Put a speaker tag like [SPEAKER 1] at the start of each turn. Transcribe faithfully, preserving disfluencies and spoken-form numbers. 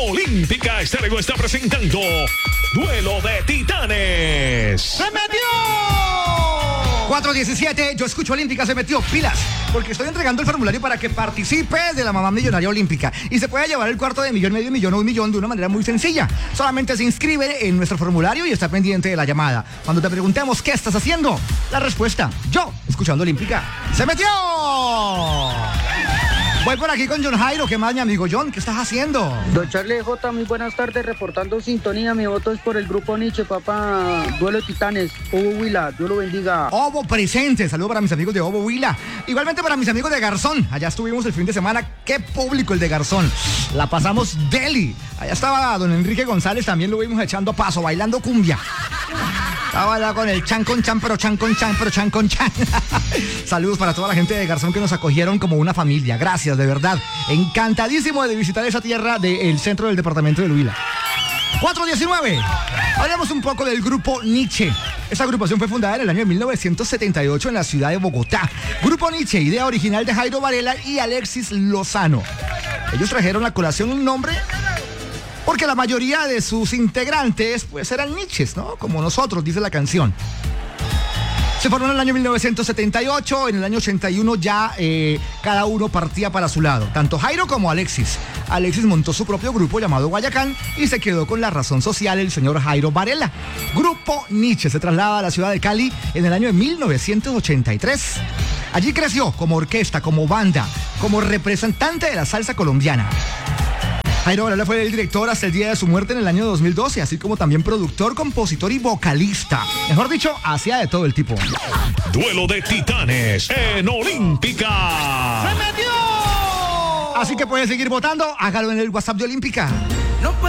[SPEAKER 1] Olímpica Estéreo está presentando Duelo de Titanes.
[SPEAKER 2] ¡Se metió! cuatro diecisiete, yo escucho Olímpica, se metió pilas, porque estoy entregando el formulario para que participe de la mamá millonaria olímpica y se pueda llevar el cuarto de millón, medio millón o un millón de una manera muy sencilla. Solamente se inscribe en nuestro formulario y está pendiente de la llamada. Cuando te preguntemos qué estás haciendo, la respuesta, yo, escuchando Olímpica, se metió. Voy por aquí con John Jairo. ¿Qué más, mi amigo John? ¿Qué estás haciendo?
[SPEAKER 3] Don Charlie J, muy buenas tardes, reportando sintonía. Mi voto es por el grupo Nietzsche, papá. Duelo de Titanes. Obo Huila, Dios lo bendiga.
[SPEAKER 2] Obo presente. Saludo para mis amigos de Obo Huila. Igualmente para mis amigos de Garzón. Allá estuvimos el fin de semana. Qué público el de Garzón. La pasamos deli. Allá estaba don Enrique González. También lo vimos echando paso, bailando cumbia. Estaba allá con el chan con chan, pero chan con chan, pero chan con chan. Saludos para toda la gente de Garzón que nos acogieron como una familia. Gracias, de verdad. Encantadísimo de visitar esa tierra del centro del departamento de Huila. cuatro diecinueve. Hablamos un poco del grupo Nietzsche. Esta agrupación fue fundada en el año de mil novecientos setenta y ocho en la ciudad de Bogotá. Grupo Nietzsche, idea original de Jairo Varela y Alexis Lozano. Ellos trajeron a colación un nombre porque la mayoría de sus integrantes pues eran Nietzsches, ¿no? Como nosotros, dice la canción. Se formó en el año mil novecientos setenta y ocho, en el año ochenta y uno ya eh, cada uno partía para su lado, tanto Jairo como Alexis. Alexis montó su propio grupo llamado Guayacán y se quedó con la razón social el señor Jairo Varela. Grupo Nietzsche se traslada a la ciudad de Cali en el año de mil novecientos ochenta y tres. Allí creció como orquesta, como banda, como representante de la salsa colombiana. Jairo Varela fue el director hasta el día de su muerte en el año dos mil doce, así como también productor, compositor y vocalista. Mejor dicho, hacía de todo el tipo.
[SPEAKER 1] Duelo de Titanes en Olímpica.
[SPEAKER 2] ¡Se metió! Así que puedes seguir votando, hágalo en el WhatsApp de Olímpica.
[SPEAKER 4] No puedo